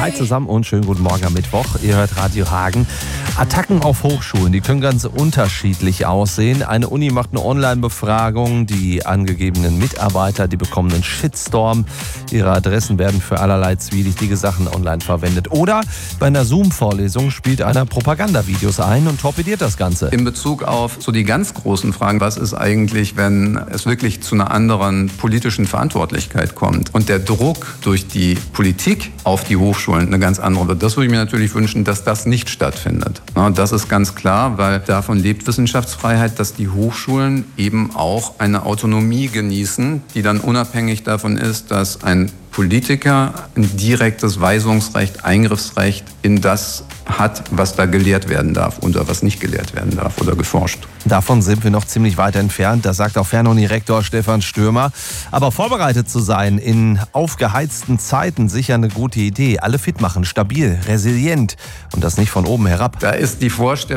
Hi zusammen und schönen guten Morgen am Mittwoch. Ihr hört Radio Hagen. Attacken auf Hochschulen, die können ganz unterschiedlich aussehen. Eine Uni macht eine Online-Befragung. Die angegebenen Mitarbeiter, die bekommen einen Shitstorm. Ihre Adressen werden für allerlei zwielichtige Sachen online verwendet. Oder bei einer Zoom-Vorlesung spielt einer Propagandavideos ein und torpediert das Ganze. In Bezug auf so die ganz großen Fragen, was ist eigentlich, wenn es wirklich zu einer anderen politischen Verantwortlichkeit kommt und der Druck durch die Politik auf die Hochschulen eine ganz andere wird. Das würde ich mir natürlich wünschen, dass das nicht stattfindet. Das ist ganz klar, weil davon lebt Wissenschaftsfreiheit, dass die Hochschulen eben auch eine Autonomie genießen, die dann unabhängig davon ist, dass ein Politiker ein direktes Weisungsrecht, Eingriffsrecht in das hat, was da gelehrt werden darf oder was nicht gelehrt werden darf oder geforscht. Davon sind wir noch ziemlich weit entfernt, das sagt auch Fernuni-Rektor Stefan Stürmer. Aber vorbereitet zu sein in aufgeheizten Zeiten sicher eine gute Idee. Alle fit machen, stabil, resilient und das nicht von oben herab. Da ist die Vorstellung,